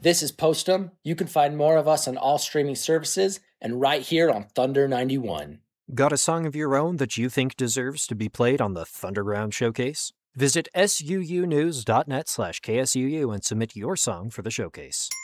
This is Postum. You can find more of us on all streaming services and right here on Thunder 91. Got a song of your own that you think deserves to be played on the Thunderground Showcase? Visit suunews.net/KSUU and submit your song for the showcase.